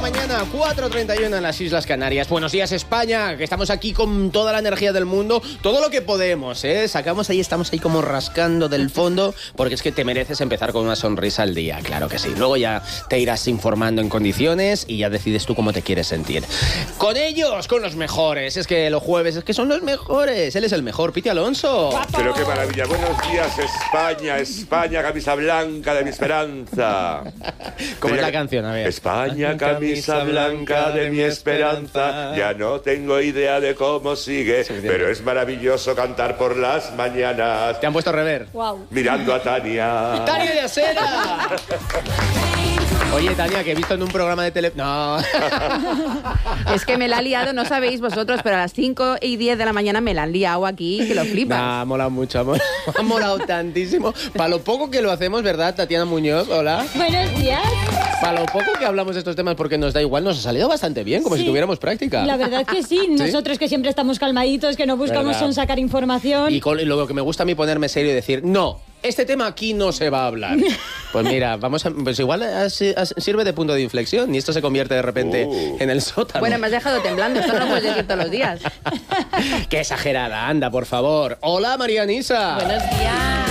mañana, 4:31 en las Islas Canarias. Buenos días, España, que estamos aquí con toda la energía del mundo, todo lo que podemos, ¿eh? Estamos ahí como rascando del fondo, porque es que te mereces empezar con una sonrisa al día, claro que sí. Luego ya te irás informando en condiciones y ya decides tú cómo te quieres sentir. Con ellos, con los mejores, es que los jueves, es que son los mejores. Él es el mejor, Piti Alonso. Pero qué maravilla. Buenos días, España, España, camisa blanca de mi esperanza. ¿Cómo es la canción? A ver. España, camisa blanca de mi esperanza. Ya no tengo idea de cómo sigue, pero es maravilloso cantar por las mañanas. ¿Te han puesto rever? Wow. Mirando a Tania. ¡Tania de Asera! Oye, Tania, que he visto en un programa de tele... No. Es que me la ha liado, no sabéis vosotros, pero a las 5:10 de la mañana me la han liado aquí, que lo flipas. Ha molado mucho, ha molado tantísimo. Para lo poco que lo hacemos, ¿verdad, Tatiana Muñoz? Hola. Buenos días. Para lo poco que hablamos de estos temas, porque nos da igual, nos ha salido bastante bien, como si tuviéramos práctica. La verdad que sí. Nosotros que siempre estamos calmaditos, que no buscamos son sacar información. Y lo que me gusta a mí ponerme serio y decir, no, este tema aquí no se va a hablar. Pues mira, pues igual sirve de punto de inflexión y esto se convierte de repente en el sótano. Bueno, me has dejado temblando, esto no lo puedes decir todos los días. Qué exagerada, anda, por favor. Hola, María Nisa. Buenos días.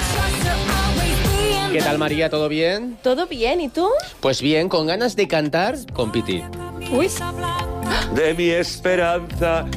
¿Qué tal, María? ¿Todo bien? ¿Todo bien? ¿Y tú? Pues bien, con ganas de cantar con Piti. Uy. De mi esperanza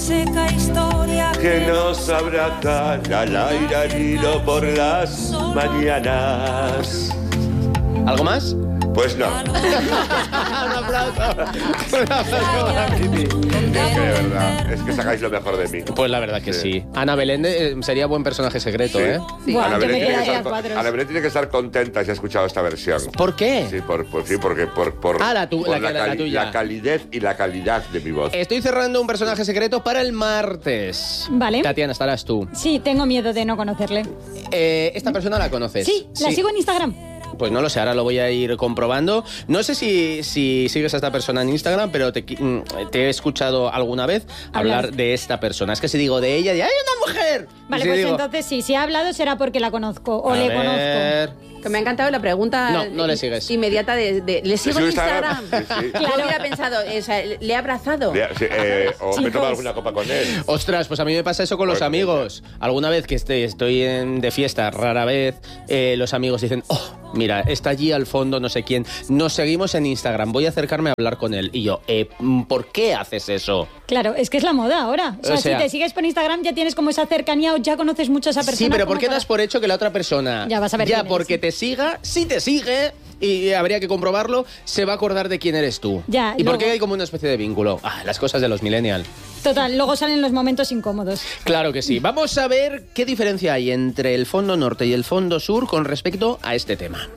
que nos abraza al hilo por las mañanas. ¿Algo más? Pues no. Un aplauso. Un aplauso para Piti. Es que de verdad, es que sacáis lo mejor de mí. Pues la verdad que sí. Ana Belén sería buen personaje secreto, ¿eh? Sí. Buah, Ana yo me Belén tiene que quedaría estar- cuadros. Ana Belén tiene que estar contenta si ha escuchado esta versión. ¿Por qué? Sí, porque por la tuya. la calidez y la calidad de mi voz. Estoy cerrando un personaje secreto para el martes. Vale. Tatiana, estarás tú. Sí, tengo miedo de no conocerle. ¿Esta persona la conoces? Sí, la sigo en Instagram. Pues no lo sé, ahora lo voy a ir comprobando. No sé si sigues a esta persona en Instagram, pero te he escuchado alguna vez hablar de esta persona. Es que si digo de ella, ¡ay, una mujer! Vale, Si pues digo, entonces sí, si ha hablado será porque la conozco o a le ver, conozco. Que me ha encantado la pregunta No le sigues. inmediata de ¿le sigo en Instagram? Sí, sí. Yo hubiera pensado, o sea, ¿le he abrazado? O me he Chicos. tomado alguna copa con él. Ostras, pues a mí me pasa eso con los Bueno, amigos. Alguna vez que estoy de fiesta, rara vez, los amigos dicen, mira, está allí al fondo no sé quién, nos seguimos en Instagram, voy a acercarme a hablar con él. Y yo, ¿por qué haces eso? Claro, es que es la moda ahora. O sea, sea- si te sigues por Instagram ya tienes como esa cercanía o ya conoces mucho a esa persona. Sí, pero como ¿por qué para- das por hecho que la otra persona, Ya vas a ver quién es, porque sí. te siga, si te sigue, y habría que comprobarlo, se va a acordar de quién eres tú? Ya, ¿Y por qué luego- hay como una especie de vínculo? Las cosas de los millennials. Total, luego salen los momentos incómodos. Claro que sí. Vamos a ver qué diferencia hay entre el fondo norte y el fondo sur con respecto a este tema.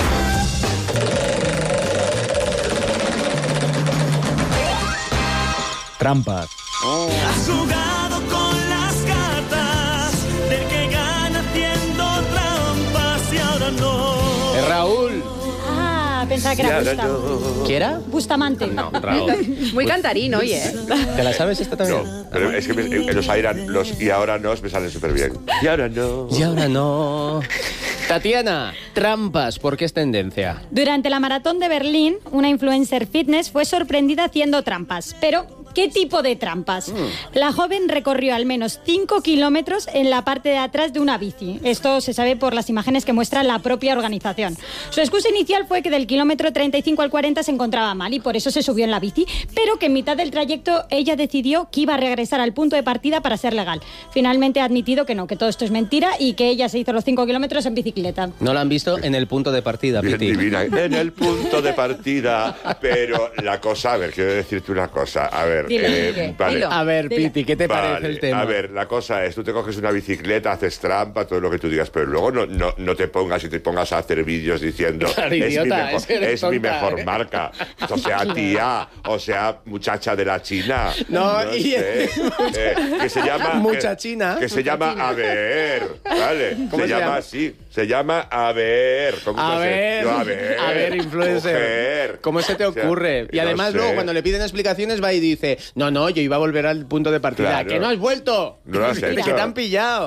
Trampas. Has jugado con las cartas del que gana haciendo trampas y ahora no. Raúl. Ah, pensaba que era Busta. ¿Qué era? Bustamante. No, Raúl. Muy cantarín, oye. ¿Te la sabes esta también? No, pero es que los y ahora no me salen súper bien. Y ahora no. Y ahora no. Tatiana, trampas, ¿por qué es tendencia? Durante la maratón de Berlín, una influencer fitness fue sorprendida haciendo trampas. Pero, ¿qué tipo de trampas? La joven recorrió al menos 5 kilómetros en la parte de atrás de una bici. Esto se sabe por las imágenes que muestra la propia organización. Su excusa inicial fue que del kilómetro 35 al 40 se encontraba mal y por eso se subió en la bici, pero que en mitad del trayecto ella decidió que iba a regresar al punto de partida para ser legal. Finalmente ha admitido que no, que todo esto es mentira y que ella se hizo los 5 kilómetros en bicicleta. No la han visto en el punto de partida, Bien Piti. divina, en el punto de partida. Pero la cosa, a ver, quiero decirte una cosa. A ver, Dilo, ¿qué? vale. Dilo. A ver, Piti, ¿qué te parece Vale, el tema? a ver, la cosa es, tú te coges una bicicleta, haces trampa, todo lo que tú digas, pero luego no te pongas a hacer vídeos diciendo Claro, idiota, es mi tonta, mejor marca. O sea, tía, o sea, muchacha de la China. No, y- sé, que se llama... Muchachina. Que se llama A ver, ¿vale? ¿Cómo se llama? así, se llama A ver. ¿Cómo A no sé? ver, Yo, a ver, influencer. mujer. ¿Cómo se te O sea, ocurre? Y no además sé. luego cuando le piden explicaciones va y dice, no, yo iba a volver al punto de partida. Claro. ¡Que no has vuelto! No lo has Que hecho. te han pillado.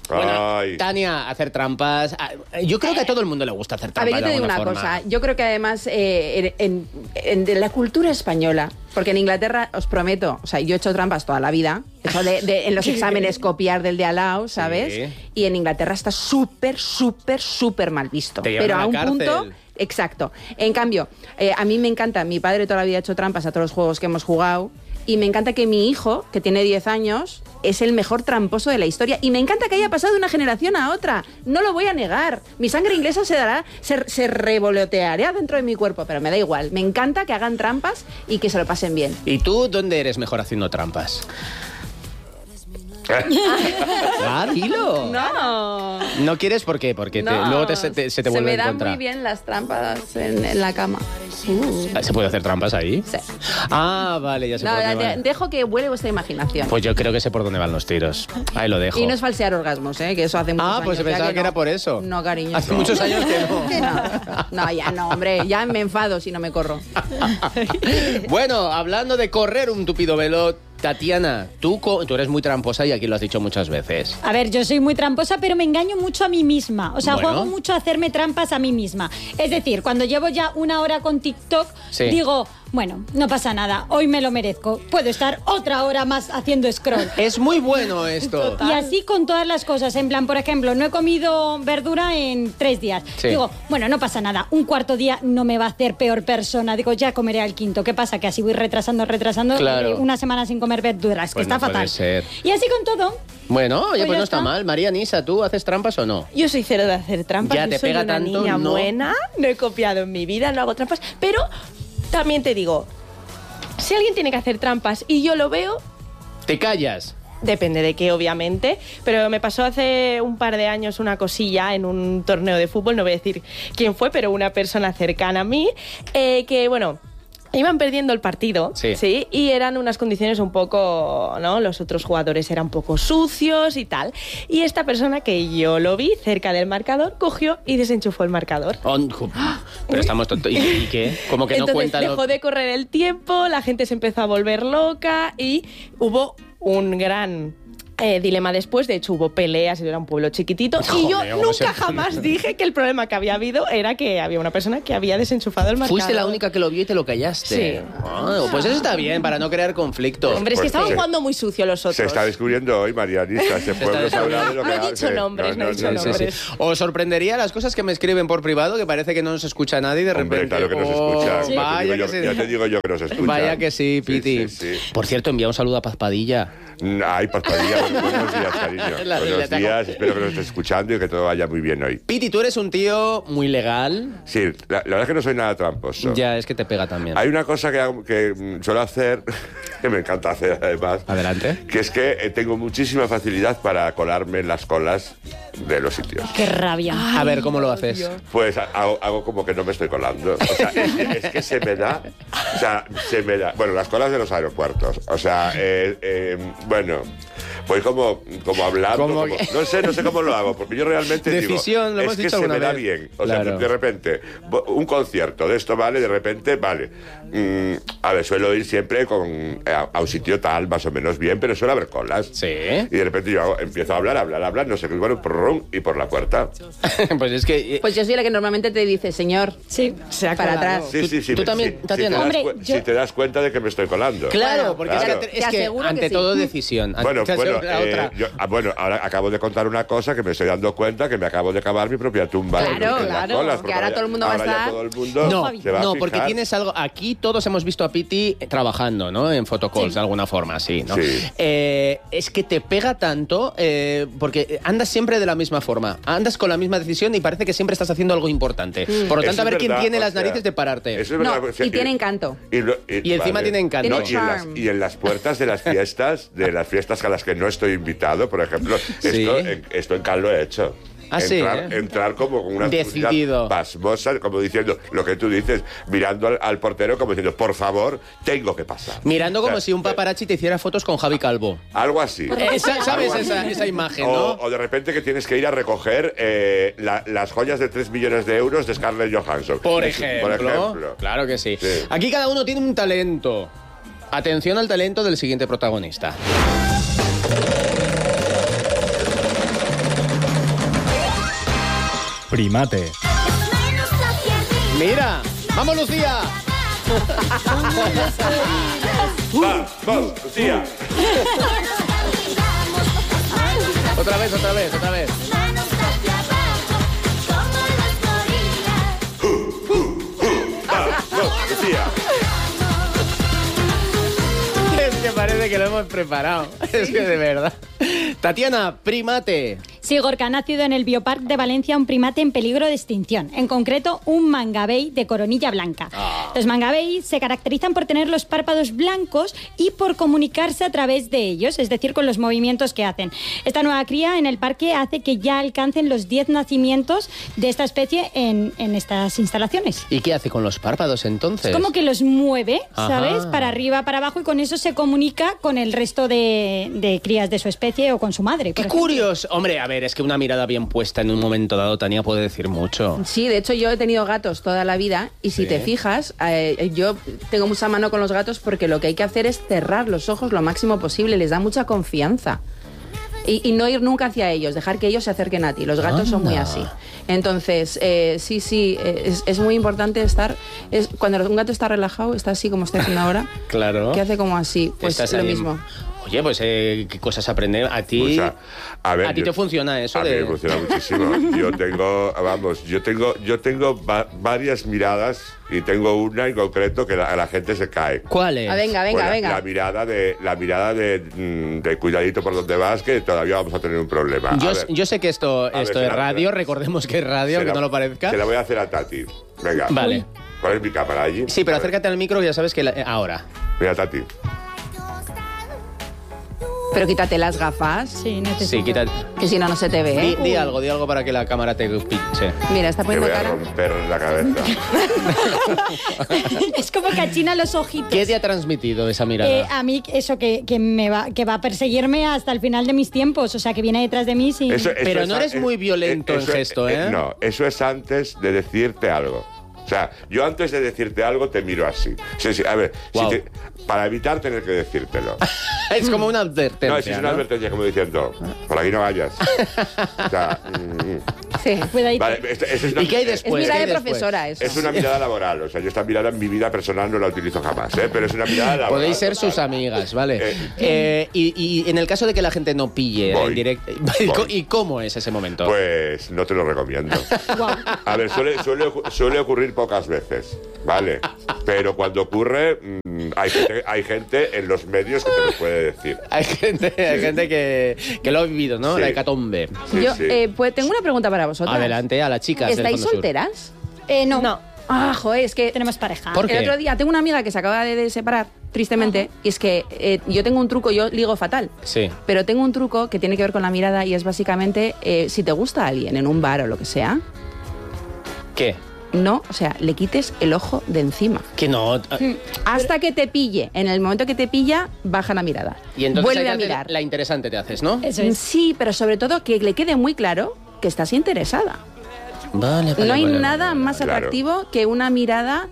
Bueno, Ay. Tania, hacer trampas. Yo creo que a todo el mundo le gusta hacer A trampas. ver, yo te de digo alguna una forma. cosa. Yo creo que además en la cultura española, porque en Inglaterra, os prometo, o sea, yo he hecho trampas toda la vida. Eso en los exámenes copiar del de al lado, ¿sabes? Sí. Y en Inglaterra está súper, súper, súper mal visto. Te llevan Pero a a la un cárcel. punto... Exacto. En cambio, a mí me encanta, mi padre toda la vida ha hecho trampas a todos los juegos que hemos jugado, y me encanta que mi hijo, que tiene 10 años, es el mejor tramposo de la historia. Y me encanta que haya pasado de una generación a otra. No lo voy a negar. Mi sangre inglesa se revoloteará dentro de mi cuerpo, pero me da igual. Me encanta que hagan trampas y que se lo pasen bien. ¿Y tú dónde eres mejor haciendo trampas? Ah, dilo. No. ¿No quieres por qué? Porque luego se te Se vuelve me en dan contra. muy bien las trampas en la cama. ¿Se puede hacer trampas ahí? Sí. Ah, vale, ya sé por dónde van. Dejo que vuele vuestra imaginación. Pues yo creo que sé por dónde van los tiros. Ahí lo dejo. Y no es falsear orgasmos, ¿eh? Que eso hace muchos años. Pues ya pensaba que no. era por eso. No, cariño. Hace muchos años que no. No, ya no, hombre. Ya me enfado si no me corro. Bueno, hablando de correr un tupido velo, Tatiana, tú eres muy tramposa y aquí lo has dicho muchas veces. A ver, yo soy muy tramposa, pero me engaño mucho a mí misma. O sea, Bueno. juego mucho a hacerme trampas a mí misma. Es decir, cuando llevo ya una hora con TikTok, Sí. digo, bueno, no pasa nada, hoy me lo merezco. Puedo estar otra hora más haciendo scroll. Es muy bueno esto. Y así con todas las cosas. En plan, por ejemplo, no he comido verdura en 3 días. Sí. Digo, bueno, no pasa nada. Un cuarto día no me va a hacer peor persona. Digo, ya comeré al quinto. ¿Qué pasa? Que así voy retrasando. Claro. Una semana sin comer verduras, Pues que está no puede fatal. ser. Y así con todo. Bueno, oye, Pues pues ya no está está. mal. María Nisa, ¿tú haces trampas o no? Yo soy cero de hacer trampas. Ya yo te soy pega una tanto, niña ¿no? buena. No he copiado en mi vida, no hago trampas. Pero también te digo, si alguien tiene que hacer trampas y yo lo veo, ¿Te callas? depende de qué, obviamente. Pero me pasó hace un par de años una cosilla en un torneo de fútbol. No voy a decir quién fue, pero una persona cercana a mí. Que, bueno, iban perdiendo el partido, Sí. y eran unas condiciones un poco, ¿no? Los otros jugadores eran un poco sucios y tal. Y esta persona, que yo lo vi cerca del marcador, cogió y desenchufó el marcador. Pero estamos tontos. ¿Y qué? Como que no Entonces cuenta dejó de correr el tiempo, la gente se empezó a volver loca y hubo un gran dilema después. De hecho, hubo peleas y era un pueblo chiquitito. Y yo Joder, ¿cómo se nunca jamás dije que el problema que había habido era que había una persona que había desenchufado el marcador. Fuiste la única que lo vio y te lo callaste. Sí. Ah, pues eso está bien, para no crear conflictos. Hombre, es que Pues estaban sí. jugando muy sucio los otros. Se está descubriendo hoy, Marianita. Ese pueblo sabrá de lo que No he hace. dicho nombres, no he dicho Sí, sí, nombres. sí. Os sorprendería las cosas que me escriben por privado, que parece que no nos escucha nadie y de Hombre, repente. claro que nos Oh, escucha. Vaya que Ya te digo yo que nos escucha. Vaya que sí, Piti. Sí, sí. Por cierto, envía un saludo a Paz Padilla. Ay, Paspadilla, buenos días, cariño. La Buenos biblioteca. días, espero que nos estés escuchando y que todo vaya muy bien hoy. Piti, tú eres un tío muy legal. Sí, la verdad es que no soy nada tramposo. Ya, es que te pega también. Hay una cosa que suelo hacer, que me encanta hacer además, Adelante. que es que tengo muchísima facilidad para colarme en las colas de los sitios. Qué rabia. A ver, ¿cómo lo haces? Pues hago como que no me estoy colando. O sea, es que se me da. O sea, se me da. Bueno, las colas de los aeropuertos. O sea, bueno, voy como hablando. ¿Cómo como- que? no sé cómo lo hago, porque yo realmente Decisión, digo, lo hemos es que dicho se alguna me da vez. bien. O Claro. sea, de repente, un concierto de esto vale, de repente, vale. A ver, suelo ir siempre a un sitio tal, más o menos bien, pero suele haber colas. Sí. Y de repente yo empiezo a hablar, no sé qué, bueno, prrrum, y por la puerta. Pues es que. Pues yo soy la que normalmente te dice, señor, Sí. Se ha para colado. atrás. Sí, tú también, si Tatiana. te das Hombre, cu- yo- si te das cuenta de que me estoy colando. Claro, porque Claro. es Te que aseguro ante que sí. todo decisión. Bueno, Te aseguro la otra. bueno, ahora acabo de contar una cosa que me estoy dando cuenta que me acabo de cavar mi propia tumba. Claro, en las claro, colas, que porque ahora todo el mundo va a ahora ya estar- todo el mundo No, se va a no, porque fijar. tienes algo. Aquí todos hemos visto a Piti trabajando, ¿no? En photocalls, de alguna forma, sí, ¿no? Sí. Es que te pega tanto porque andas siempre de la misma forma. Andas con la misma decisión y parece que siempre estás haciendo algo importante. Por lo Eso tanto, a es ver quién verdad, tiene o las sea, narices de pararte. Eso es No, verdad, o sea, y tiene encanto. Y encima tiene encanto. No, Tiene y charm. en las puertas de las fiestas, a las que no estoy invitado, por ejemplo, Sí. esto en Cal lo he hecho. Ah, sí, Entrar como con una Decidido. curiosidad pasmosa, como diciendo lo que tú dices, mirando al portero como diciendo, por favor, tengo que pasar. Mirando como O sea, si un paparazzi te hiciera fotos con Javi Calvo. Algo así. ¿Sabes Algo así. esa imagen, no? O de repente que tienes que ir a recoger las joyas de 3 millones de euros de Scarlett Johansson. Por ejemplo. Claro que sí. Sí. Aquí cada uno tiene un talento. Atención al talento del siguiente protagonista. Primate. Mira, vamos Lucía. Vamos, Lucía. Otra vez. Vamos, Lucía. Es que parece que lo hemos preparado. Es que de verdad. Tatiana, primate. Sí, Gorka, ha nacido en el Biopark de Valencia un primate en peligro de extinción, en concreto un mangabey de coronilla blanca. Los mangabey se caracterizan por tener los párpados blancos y por comunicarse a través de ellos, es decir, con los movimientos que hacen. Esta nueva cría en el parque hace que ya alcancen los 10 nacimientos de esta especie en estas instalaciones. ¿Y qué hace con los párpados entonces? Es como que los mueve, ¿sabes? Ajá. Para arriba, para abajo, y con eso se comunica con el resto de crías de su especie o con su madre. ¡Qué por ejemplo. curioso! Hombre, a ver, es que una mirada bien puesta en un momento dado, Tania, puede decir mucho. Sí, de hecho yo he tenido gatos toda la vida y si Sí. te fijas, yo tengo mucha mano con los gatos porque lo que hay que hacer es cerrar los ojos lo máximo posible, les da mucha confianza. Y no ir nunca hacia ellos, dejar que ellos se acerquen a ti. Los gatos son muy Anda. así. Entonces, sí, es muy importante estar... cuando un gato está relajado, está así como estoy haciendo ahora, Claro. que hace como así, pues Estás lo ahí. mismo. Oye, pues qué cosas aprender. A ti, O sea, a ver, ¿a ti yo- te funciona eso A mí de...? me funciona muchísimo. Yo tengo varias miradas y tengo una en concreto que a la gente se cae. ¿Cuál es? Ah, venga. La mirada de cuidadito por donde vas, que todavía vamos a tener un problema. Yo, A ver, yo sé que esto ver, es se la- radio, recordemos que es radio, se que la- no lo parezca. Se la voy a hacer a Tati. Venga. Vale. ¿Cuál es mi cámara allí? Sí, pero A ver. acércate al micro, ya sabes que ahora. Mira, Tati. Pero quítate las gafas, Sí, necesito. Sí, quita. que si no, no se te ve. Di algo para que la cámara te pinche. Mira, está Te poniendo voy a cara... romper la cabeza. Es como que achina los ojitos. ¿Qué te ha transmitido esa mirada? A mí eso que va a perseguirme hasta el final de mis tiempos, o sea, que viene detrás de mí sin... Pero no eres muy violento en gesto, ¿eh? No, eso es antes de decirte algo. O sea, yo antes de decirte algo te miro así. Sí, a ver, Guau. para evitar tener que decírtelo. Es como una advertencia. No, es una advertencia como diciendo, por aquí no vayas. O sea, Sí. Cuidadito. vale, esa es una, ¿Y qué hay Es después? mirada ¿Qué hay de después? profesora eso. es una mirada laboral. O sea, yo esta mirada en mi vida personal no la utilizo jamás, ¿eh? Pero es una mirada laboral. Podéis ser total. sus amigas, ¿vale? Y en el caso de que la gente no pille Voy. en directo, Voy. ¿y cómo es ese momento? Pues no te lo recomiendo. Guau. A ver, suele ocurrir pocas veces, ¿vale? Pero cuando ocurre, hay gente en los medios que te lo puede decir. Hay gente que lo ha vivido, ¿no? Sí. La hecatombe. Sí, Yo sí. pues tengo una pregunta para vosotras. Adelante, a las chicas del ¿Estáis Fondo Sur. solteras? No. No. Ah, joder, es que Tenemos pareja. ¿Por qué? el otro día tengo una amiga que se acaba de separar, tristemente, y es que yo tengo un truco, yo ligo fatal. Sí. Pero tengo un truco que tiene que ver con la mirada y es básicamente, si te gusta a alguien en un bar o lo que sea, ¿Qué? no, o sea, le quites el ojo de encima. Que no. Hasta que te pille. En el momento que te pilla, baja la mirada. Y entonces vuelve ahí te a haces mirar. la interesante te haces, ¿no? Eso es. Sí, pero sobre todo que le quede muy claro que estás interesada. Vale, No hay vale, nada vale. más Claro. atractivo que una mirada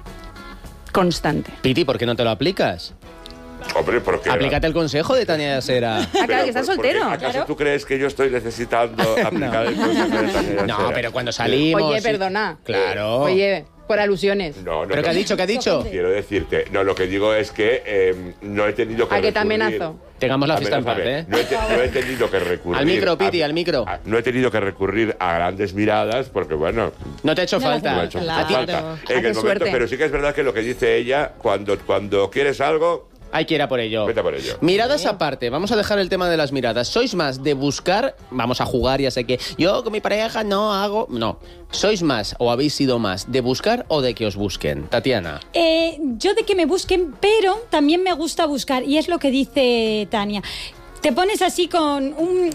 constante. Piti, ¿por qué no te lo aplicas? Hombre, ¿por qué? Aplícate el consejo de Tania Yasera. Ah, claro, que estás ¿por qué? soltero. ¿Acaso Claro. tú crees que yo estoy necesitando aplicar el consejo de Tania No, Yasera? pero cuando salimos... Oye, sí. perdona. Claro. Oye, por alusiones. No, no, ¿Pero qué ha no. dicho? ¿Qué ha dicho? Quiero decirte, no, lo que digo es que no he tenido que ¿A qué te recurrir- amenazo? Tengamos la fiesta en paz, Amenázame. ¿eh? No he tenido que recurrir... Al micro, Piti, a- al micro. No he tenido que recurrir a grandes miradas porque, bueno... No te ha hecho No le falta. No me ha hace hecho Claro. falta. En qué el momento, suerte. pero sí que es verdad que lo que dice ella, cuando quieres algo, Hay que ir a por ello. vete a por ello. Miradas aparte, vamos a dejar el tema de las miradas. ¿Sois más de buscar? Vamos a jugar, ya sé que yo con mi pareja no hago... No. ¿Sois más o habéis sido más de buscar o de que os busquen? Tatiana. Yo de que me busquen, pero también me gusta buscar, y es lo que dice Tania. Te pones así con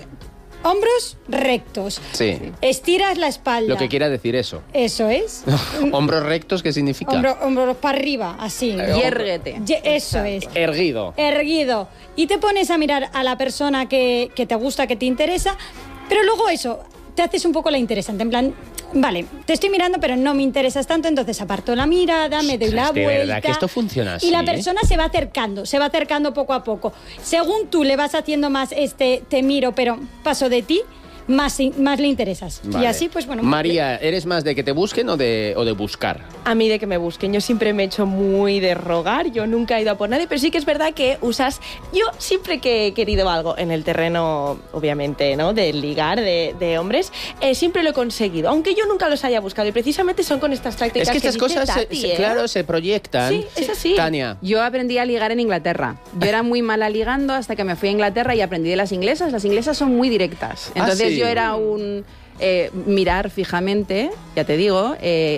hombros rectos. Sí. Estiras la espalda. Lo que quiera decir eso. Eso es. ¿Hombros rectos qué significa? Hombros para arriba, así. Yérguete. Eso es. Erguido. Erguido. Y te pones a mirar a la persona que te gusta, que te interesa, pero luego eso, te haces un poco la interesante, en plan, vale, te estoy mirando pero no me interesas tanto, entonces aparto la mirada, me doy la Ostras, de vuelta. verdad que esto funciona así, Y la ¿eh? persona se va acercando poco a poco. Según tú le vas haciendo más te miro pero paso de ti, más le interesas. Vale. Y así, pues bueno. María, ¿eres más de que te busquen o de buscar? A mí de que me busquen. Yo siempre me he hecho muy de rogar, yo nunca he ido a por nadie, pero sí que es verdad que yo siempre que he querido algo en el terreno, obviamente, ¿no?, de ligar, de hombres, siempre lo he conseguido, aunque yo nunca los haya buscado, y precisamente son con estas tácticas Es que estas dice cosas, Tati, claro, se proyectan. Sí, es así. Tania. Yo aprendí a ligar en Inglaterra. Yo era muy mala ligando hasta que me fui a Inglaterra y aprendí de las inglesas. Las inglesas son muy directas. Entonces sí. yo era un mirar fijamente, ya te digo,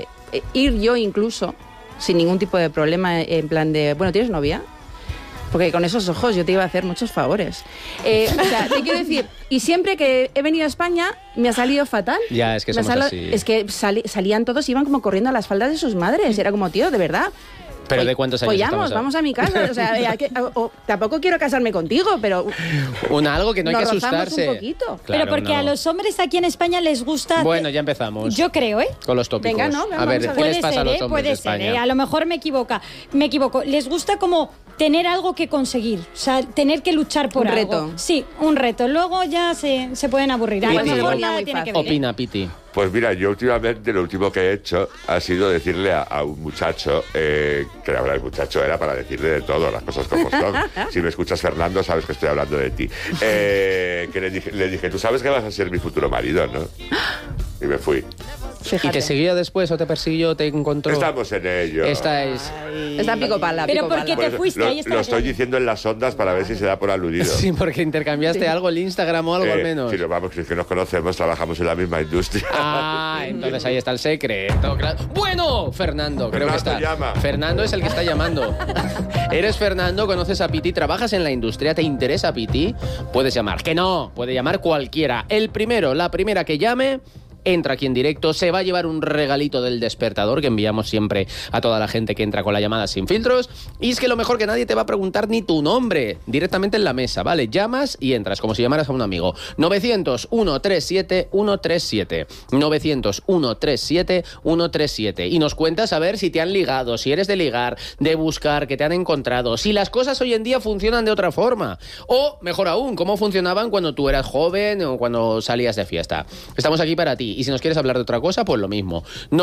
ir yo incluso sin ningún tipo de problema en plan de, bueno, ¿tienes novia? Porque con esos ojos yo te iba a hacer muchos favores. O sea, te quiero decir, y siempre que he venido a España me ha salido fatal. Ya, es que somos así. Es que salían todos, iban como corriendo a las faldas de sus madres. Era como, tío, de verdad. ¿Pero de cuántos años estamos? Vamos a mi casa. O sea, tampoco quiero casarme contigo, pero Algo que no hay que nos rozamos asustarse. un poquito. Claro, pero porque no. a los hombres aquí en España les gusta... Bueno, ya empezamos. Yo creo, ¿eh? Con los tópicos. Venga, no, a ver, vamos a ¿qué ver. les pasa a los hombres puede de ser, España? A lo mejor me equivoco. Les gusta como tener algo que conseguir, o sea, tener que luchar por Un algo. reto. Sí, un reto. Luego ya se pueden aburrir. A lo Piti, mejor muy nada tiene fácil. que ver. ¿eh? Opina, Piti. Pues mira, yo últimamente lo último que he hecho ha sido decirle a un muchacho, que ahora el muchacho era para decirle de todo, las cosas como son. Si me escuchas, Fernando, sabes que estoy hablando de ti. Que le dije, tú sabes que vas a ser mi futuro marido, ¿no? Y me fui. Fíjate. ¿Y te siguió después o te persiguió, te encontró? Estamos en ello. Esta es... Está pico pala. Pero pico ¿por pala. qué Por te eso, fuiste? Ahí está lo la estoy clave. diciendo en las ondas para ver si se da por aludido. Sí, porque intercambiaste algo en Instagram o algo al menos. Sí, vamos, que es que nos conocemos, trabajamos en la misma industria. Ah, entonces ahí está el secreto. Claro. Bueno, Fernando, creo que está. Fernando llama. Fernando es el que está llamando. Eres Fernando, conoces a Piti, trabajas en la industria, ¿te interesa Piti? Puedes llamar. Que no, puede llamar cualquiera. La primera que llame, entra aquí en directo, se va a llevar un regalito del despertador que enviamos siempre a toda la gente que entra con la llamada sin filtros. Y es que lo mejor, que nadie te va a preguntar ni tu nombre, directamente en la mesa, ¿vale? Llamas y entras, como si llamaras a un amigo. 900-137-137. 900-137-137. Y nos cuentas a ver si te han ligado, si eres de ligar, de buscar, que te han encontrado, si las cosas hoy en día funcionan de otra forma. O, mejor aún, cómo funcionaban cuando tú eras joven o cuando salías de fiesta. Estamos aquí para ti. Y si nos quieres hablar de otra cosa, pues lo mismo.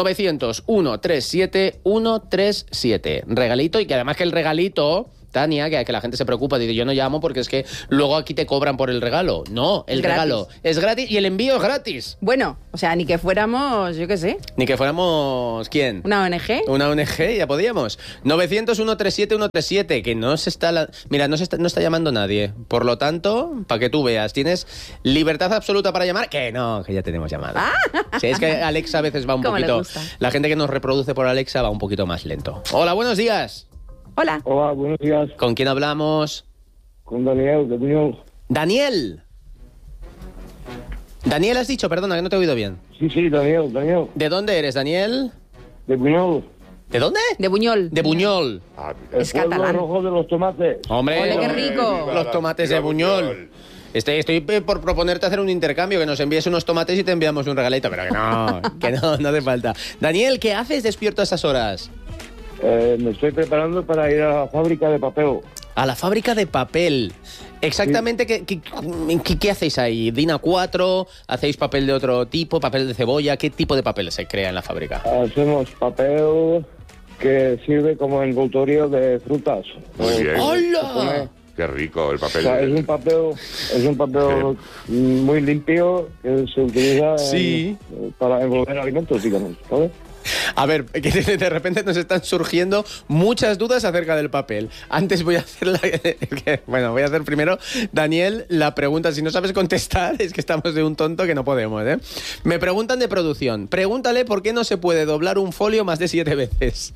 900-137-137. Regalito, y que además que el regalito... Tania, que la gente se preocupa, dice, yo no llamo porque es que luego aquí te cobran por el regalo. No, el Gratis. regalo es gratis y el envío es gratis. Bueno, o sea, ni que fuéramos, yo qué sé, Ni que fuéramos, ¿quién? una ONG. Una ONG, ya podíamos. 900-137-137, que no se está... Mira, no está llamando nadie. Por lo tanto, para que tú veas, tienes libertad absoluta para llamar. Que no, que ya tenemos llamada. Sí, es que Alexa a veces va un Cómo le poquito... gusta. La gente que nos reproduce por Alexa va un poquito más lento. Hola, buenos días. Hola. Hola, buenos días. ¿Con quién hablamos? Con Daniel de Buñol. Daniel. Daniel, has dicho, perdona, que no te he oído bien. Sí, Daniel. ¿De dónde eres, Daniel? De Buñol. ¿De dónde? De Buñol. De Buñol. Ah, El Es pueblo catalán. rojo de los tomates. Hombre, Ole, qué rico. Los tomates de Buñol. Estoy por proponerte hacer un intercambio, que nos envíes unos tomates y te enviamos un regalito, pero que no hace falta. Daniel, ¿qué haces despierto a esas horas? Me estoy preparando para ir a la fábrica de papel. A la fábrica de papel. Exactamente, ¿qué hacéis ahí? ¿Dina 4? ¿Hacéis papel de otro tipo? ¿Papel de cebolla? ¿Qué tipo de papel se crea en la fábrica? Hacemos papel que sirve como envoltorio de frutas. Muy bien. ¡Hola! Qué rico el O papel. sea, es un papel muy limpio que se utiliza Sí. para envolver alimentos, digamos, ¿sabes? A ver, que de repente nos están surgiendo muchas dudas acerca del papel. Antes voy a hacer voy a hacer primero, Daniel, la pregunta. Si no sabes contestar, es que estamos de un tonto que no podemos, ¿eh? Me preguntan de producción. Pregúntale por qué no se puede doblar un folio más de 7 veces.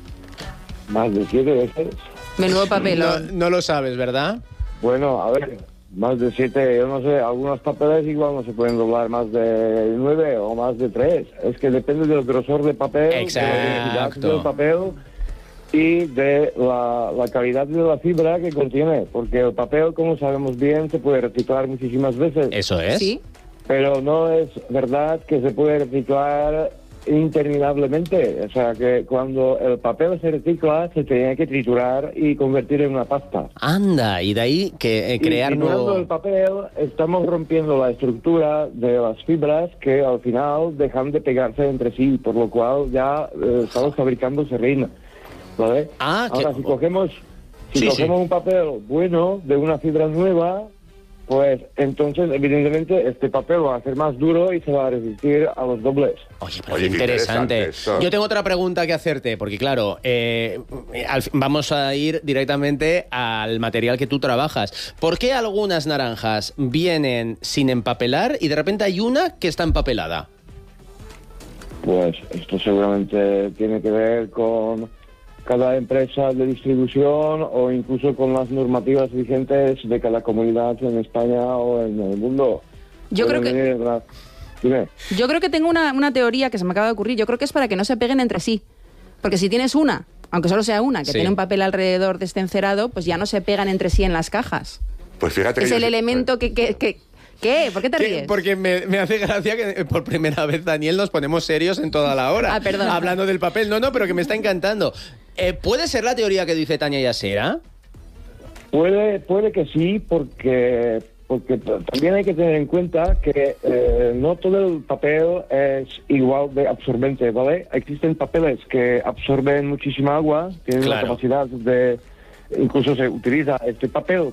Más de 7 veces. Menudo papelón. No lo sabes, ¿verdad? Bueno, a ver, más de 7, yo no sé, algunos papeles igual no se pueden doblar más de 9 o más de 3. Es que depende del grosor de papel, Exacto. de la densidad del papel y de la calidad de la fibra que contiene. Porque el papel, como sabemos bien, se puede reciclar muchísimas veces. Eso es. Sí. Pero no es verdad que se puede reciclar interminablemente. O sea, que cuando el papel se recicla, se tenía que triturar y convertir en una pasta. Anda, y de ahí que crear y triturando nuevo... el papel, estamos rompiendo la estructura de las fibras que al final dejan de pegarse entre sí, por lo cual ya estamos fabricando serrín. ¿Vale? Ahora, si cogemos un papel bueno, de una fibra nueva, pues entonces, evidentemente, este papel va a ser más duro y se va a resistir a los dobles. Oye, pero qué interesante. Yo tengo otra pregunta que hacerte, porque claro, vamos a ir directamente al material que tú trabajas. ¿Por qué algunas naranjas vienen sin empapelar y de repente hay una que está empapelada? Pues esto seguramente tiene que ver con cada empresa de distribución o incluso con las normativas vigentes de cada comunidad en España o en el mundo. Yo creo que tengo una teoría que se me acaba de ocurrir. Yo creo que es para que no se peguen entre sí. Porque si tienes una, aunque solo sea una, que tiene un papel alrededor de este encerado, pues ya no se pegan entre sí en las cajas. Pues fíjate que es el elemento que ¿Qué? ¿Por qué te ríes? Porque me hace gracia que por primera vez, Daniel, nos ponemos serios en toda la hora. Perdón. Hablando del papel. No, pero que me está encantando. ¿Puede ser la teoría que dice Tania Yasera? Puede que sí, porque también hay que tener en cuenta que no todo el papel es igual de absorbente, ¿vale? Existen papeles que absorben muchísima agua, tienen la capacidad de... Incluso se utiliza este papel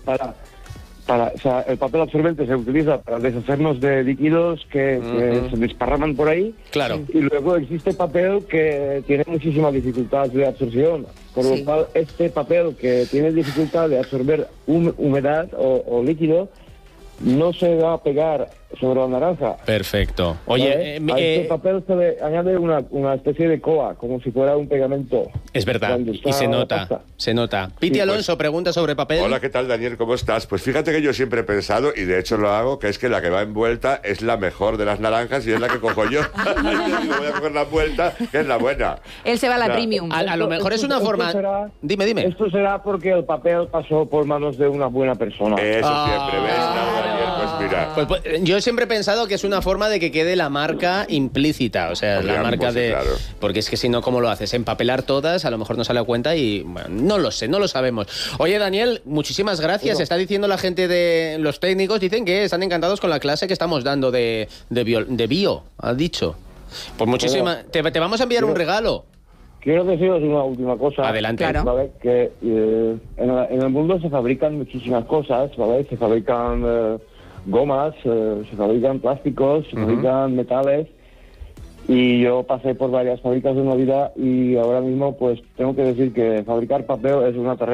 o sea, el papel absorbente se utiliza para deshacernos de líquidos que se desparraman por ahí. Claro. Y luego existe papel que tiene muchísima dificultad de absorción. Por lo cual, este papel que tiene dificultad de absorber humedad o líquido no se va a pegar sobre la naranja. Perfecto. Oye, a este papel se le añade una especie de coa, como si fuera un pegamento. Es verdad, y se nota, se nota. Piti Alonso pregunta sobre papel. Hola, ¿qué tal, Daniel? ¿Cómo estás? Pues fíjate que yo siempre he pensado, y de hecho lo hago, que es que la que va envuelta es la mejor de las naranjas y es la que cojo yo. Yo voy a coger la envuelta, que es la buena. Él se va a la premium. A lo mejor es una forma... Dime. Esto será porque el papel pasó por manos de una buena persona. Eso siempre, ¿ves? Daniel, pues mira. Pues, yo siempre he pensado que es una forma de que quede la marca implícita, o sea, la marca de... Claro. Porque es que si no, ¿cómo lo haces? Empapelar todas, a lo mejor no sale a cuenta y... Bueno, no lo sé, no lo sabemos. Oye, Daniel, muchísimas gracias. Está diciendo la gente de los técnicos, dicen que están encantados con la clase que estamos dando de bio, ha dicho. Pues muchísimas... Te vamos a enviar un regalo. Quiero deciros una última cosa. Adelante. Claro. ¿Vale? Que en el mundo se fabrican muchísimas cosas, ¿vale? Se fabrican gomas, se fabrican plásticos, se fabrican metales, y yo pasé por varias fábricas de una vida y ahora mismo pues tengo que decir que fabricar papel es una tarea